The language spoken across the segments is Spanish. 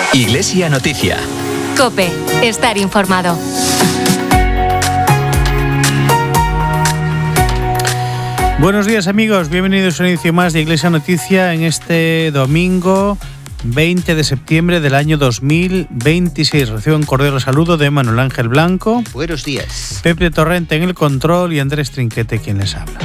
Iglesia Noticia. COPE. Estar informado. Buenos días, amigos, bienvenidos a un inicio más de Iglesia Noticia en este domingo 20 de septiembre del año 2026. Recibo un cordial saludo de Manuel Ángel Blanco. Buenos días. Pepe Torrente en el control y Andrés Trinquete quien les habla.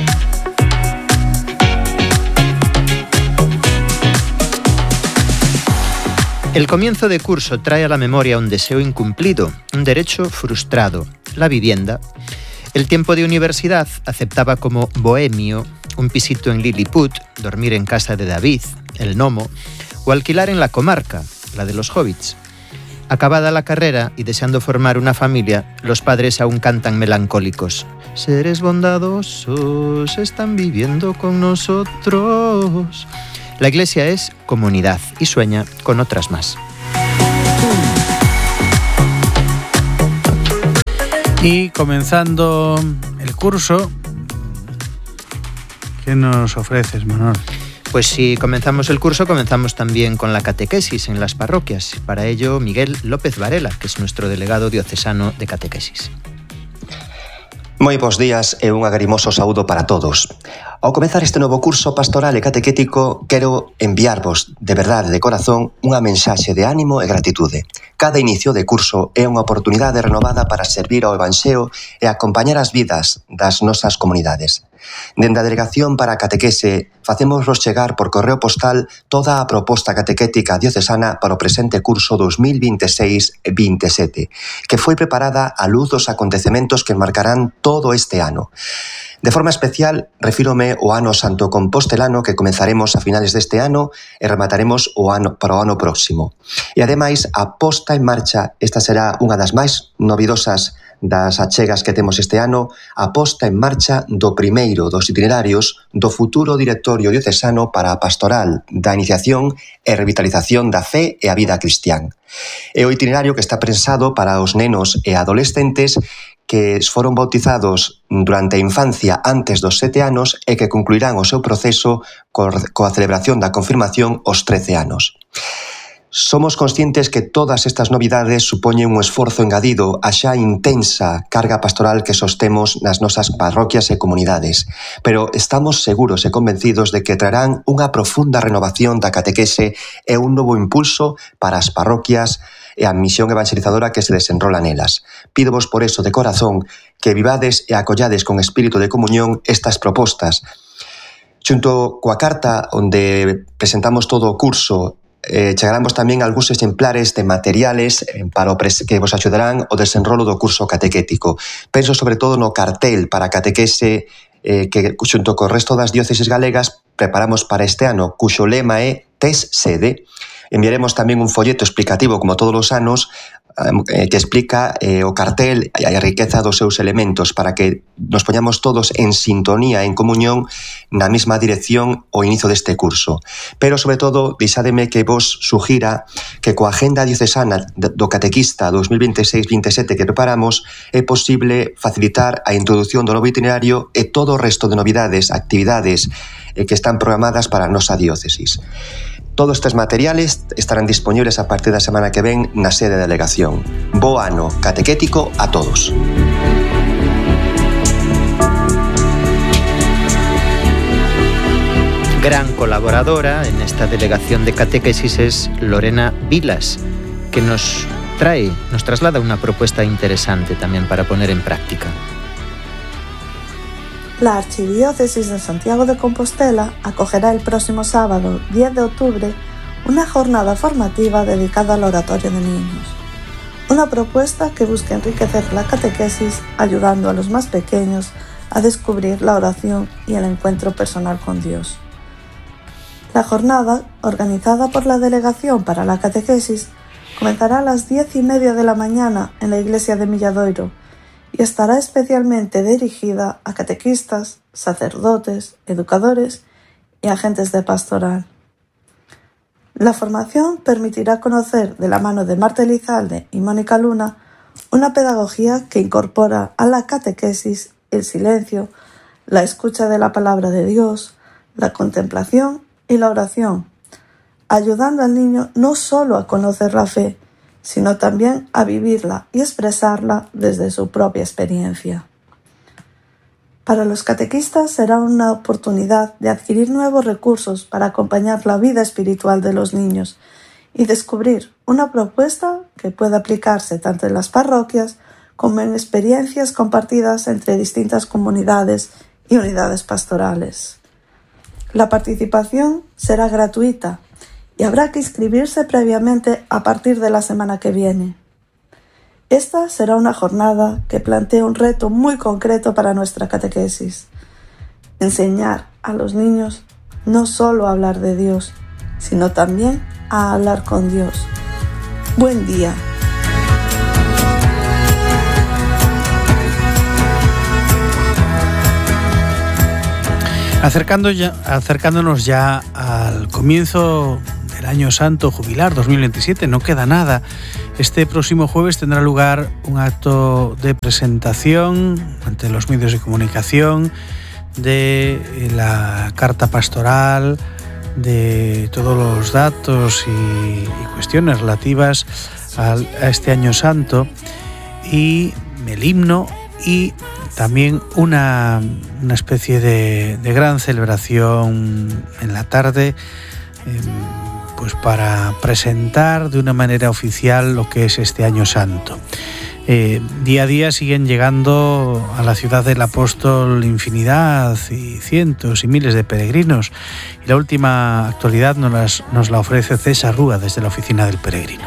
El comienzo de curso trae a la memoria un deseo incumplido, un derecho frustrado, la vivienda. El tiempo de universidad aceptaba como bohemio un pisito en Lilliput, dormir en casa de David, el gnomo, o alquilar en la comarca, la de los hobbits. Acabada la carrera y deseando formar una familia, los padres aún cantan melancólicos. Seres bondadosos están viviendo con nosotros. La Iglesia es comunidad y sueña con otras más. Y comenzando el curso, ¿qué nos ofreces, Manuel? Pues si comenzamos el curso, comenzamos también con la catequesis en las parroquias. Para ello, Miguel López Varela, que es nuestro delegado diocesano de catequesis. Moi bons días e un agarimoso saúdo para todos. Ao comezar este novo curso pastoral e catequético, quero enviarvos, de verdade, de corazón, unha mensaxe de ánimo e gratitude. Cada inicio de curso é unha oportunidade renovada para servir ao Evanxeo e acompañar as vidas das nosas comunidades. Dende a Delegación para a Catequese, facémosvos chegar por correo postal toda a proposta catequética diocesana para o presente curso 2026-27, que foi preparada á luz dos acontecementos que marcarán todo este ano. De forma especial, refírome ao ano santo compostelano que comenzaremos a finales deste ano e remataremos para o ano próximo. E ademais, a posta en marcha, esta será unha das máis novidosas das achegas que temos este ano, a posta en marcha do primeiro dos itinerarios do futuro Directorio Diocesano para a Pastoral da Iniciación e Revitalización da Fe e a Vida Cristián. É o itinerario que está pensado para os nenos e adolescentes que foron bautizados durante a infancia antes dos 7 anos e que concluirán o seu proceso coa celebración da confirmación aos 13 anos. Somos conscientes que todas estas novidades supoñen un esforzo engadido á xa intensa carga pastoral que sostemos nas nosas parroquias e comunidades, pero estamos seguros e convencidos de que traerán unha profunda renovación da catequese e un novo impulso para as parroquias e a misión evangelizadora que se desenrola nelas. Pídovos por eso de corazón que vivades e acollades con espírito de comunión estas propostas. Xunto coa carta onde presentamos todo o curso, chegaramos tamén algúns exemplares de materiales que vos axudarán o desenrolo do curso catequético. Penso sobre todo no cartel para catequese que xunto co resto das dióceses galegas preparamos para este ano, cuxo lema é Tes sede. Enviaremos tamén un folleto explicativo, como todos os anos, que explica o cartel e a riqueza dos seus elementos para que nos poñamos todos en sintonía, en comunión, na mesma dirección ao inicio deste curso. Pero, sobre todo, deixádeme que vos sugira que coa agenda diocesana do catequista 2026-27 que preparamos é posible facilitar a introducción do novo itinerario e todo o resto de novidades, actividades que están programadas para a nosa diócesis. Todos estes materiales estarán disponibles a partir da semana que ven na sede da delegación. Bo ano catequético a todos. Gran colaboradora en esta delegación de catequesis es Lorena Vilas, que nos traslada una propuesta interesante también para poner en práctica. La Archidiócesis de Santiago de Compostela acogerá el próximo sábado, 10 de octubre, una jornada formativa dedicada al oratorio de niños. Una propuesta que busca enriquecer la catequesis ayudando a los más pequeños a descubrir la oración y el encuentro personal con Dios. La jornada, organizada por la Delegación para la Catequesis, comenzará a las 10:30 de la mañana en la iglesia de Milladoiro y estará especialmente dirigida a catequistas, sacerdotes, educadores y agentes de pastoral. La formación permitirá conocer de la mano de Marta Elizalde y Mónica Luna una pedagogía que incorpora a la catequesis el silencio, la escucha de la palabra de Dios, la contemplación y la oración, ayudando al niño no solo a conocer la fe, sino también a vivirla y expresarla desde su propia experiencia. Para los catequistas será una oportunidad de adquirir nuevos recursos para acompañar la vida espiritual de los niños y descubrir una propuesta que pueda aplicarse tanto en las parroquias como en experiencias compartidas entre distintas comunidades y unidades pastorales. La participación será gratuita y habrá que inscribirse previamente a partir de la semana que viene. Esta será una jornada que plantea un reto muy concreto para nuestra catequesis: enseñar a los niños no solo a hablar de Dios, sino también a hablar con Dios. Buen día. Acercándonos ya al comienzo del Año Santo Jubilar 2027, no queda nada. Este próximo jueves tendrá lugar un acto de presentación ante los medios de comunicación de la carta pastoral, de todos los datos y cuestiones relativas a este Año Santo, y el himno, y también una especie de gran celebración en la tarde, pues para presentar de una manera oficial lo que es este Año Santo. Día a día siguen llegando a la ciudad del Apóstol infinidad y cientos y miles de peregrinos, y la última actualidad nos la ofrece César Rúa desde la oficina del peregrino.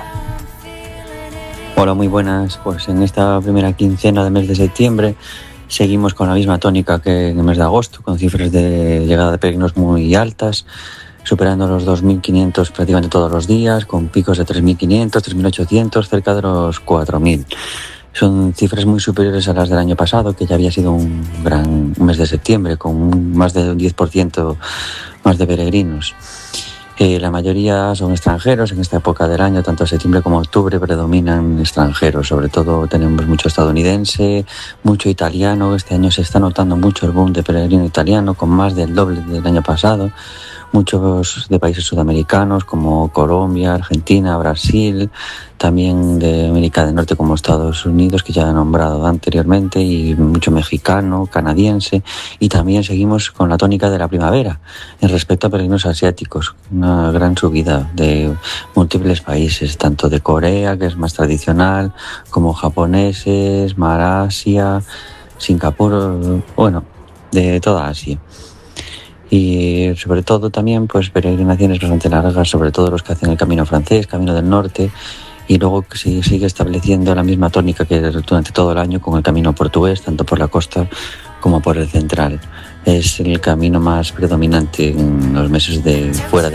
Hola, muy buenas. Pues en esta primera quincena del mes de septiembre seguimos con la misma tónica que en el mes de agosto, con cifras de llegada de peregrinos muy altas, superando los 2.500 prácticamente todos los días, con picos de 3.500, 3.800, cerca de los 4.000. Son cifras muy superiores a las del año pasado, que ya había sido un gran mes de septiembre, con más de un 10% más de peregrinos. La mayoría son extranjeros. En esta época del año, tanto septiembre como octubre, predominan extranjeros. Sobre todo tenemos mucho estadounidense, mucho italiano. Este año se está notando mucho el boom de peregrino italiano, con más del doble del año pasado. Muchos de países sudamericanos como Colombia, Argentina, Brasil, también de América del Norte como Estados Unidos, que ya he nombrado anteriormente, y mucho mexicano, canadiense, y también seguimos con la tónica de la primavera en respecto a peregrinos asiáticos, una gran subida de múltiples países, tanto de Corea, que es más tradicional, como japoneses, Malasia, Singapur, bueno, de toda Asia. Y sobre todo también pues peregrinaciones bastante largas, sobre todo los que hacen el camino francés, camino del norte, y luego se sigue estableciendo la misma tónica que durante todo el año con el camino portugués, tanto por la costa como por el central. Es el camino más predominante en los meses de fuera de